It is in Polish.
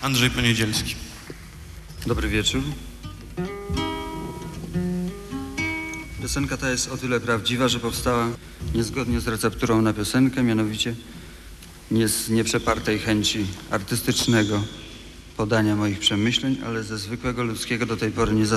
Andrzej Poniedzielski. Dobry wieczór. Piosenka ta jest o tyle prawdziwa, że powstała niezgodnie z recepturą na piosenkę, mianowicie nie z nieprzepartej chęci artystycznego podania moich przemyśleń, ale ze zwykłego ludzkiego, do tej pory